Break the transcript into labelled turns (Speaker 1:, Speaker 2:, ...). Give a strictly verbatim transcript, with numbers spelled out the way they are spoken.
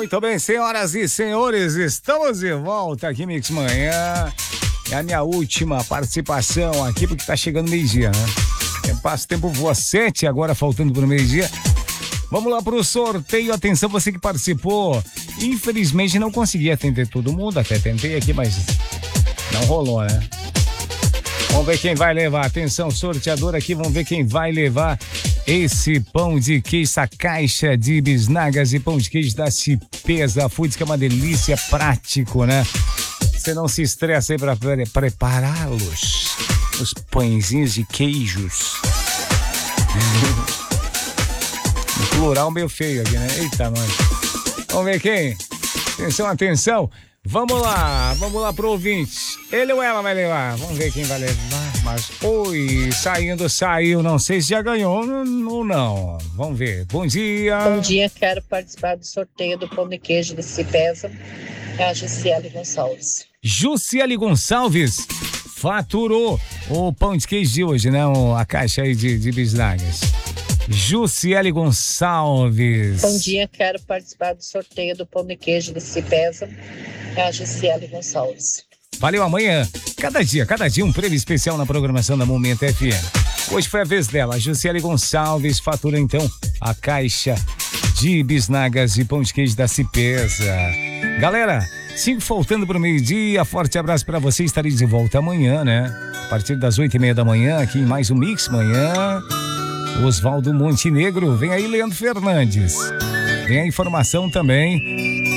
Speaker 1: Muito bem, senhoras e senhores, estamos de volta aqui, Mix Manhã. É a minha última participação aqui, porque tá chegando meio-dia, né? Eu passo tempo voa sete, agora faltando pro meio-dia. Vamos lá pro sorteio. Atenção, você que participou. Infelizmente não consegui atender todo mundo, até tentei aqui, mas não rolou, né? Vamos ver quem vai levar. Atenção, sorteador aqui, vamos ver quem vai levar esse pão de queijo, essa caixa de bisnagas e pão de queijo da Cipesa Foods, que é uma delícia, prático, né? Você não se estressa aí para pre prepará-los. Os pãezinhos de queijos. No plural meio feio aqui, né? Eita, nós. Vamos ver quem? Atenção, atenção. Vamos lá, vamos lá pro ouvinte. Ele ou ela vai levar? Vamos ver quem vai levar. Mas, oi, saindo, saiu. Não sei se já ganhou ou não. Vamos ver. Bom dia.
Speaker 2: Bom dia, quero participar do sorteio do pão de queijo da Cipesa. É a Jussiele Gonçalves.
Speaker 1: Jussiele Gonçalves faturou o pão de queijo de hoje, né? A caixa aí de, de bisnagas. Jussiele Gonçalves.
Speaker 2: Bom dia, quero participar do sorteio do pão de queijo da Cipesa. É a Jussiele Gonçalves.
Speaker 1: Valeu, amanhã. Cada dia, cada dia um prêmio especial na programação da Momento F M. Hoje foi a vez dela. A Jussiele Gonçalves fatura então a caixa de bisnagas e pão de queijo da Cipesa. Galera, cinco faltando para o meio-dia. Forte abraço para você. Estarei de volta amanhã, né? A partir das oito e meia da manhã, aqui em mais um Mix Manhã. Oswaldo Montenegro. Vem aí, Leandro Fernandes. Vem a informação também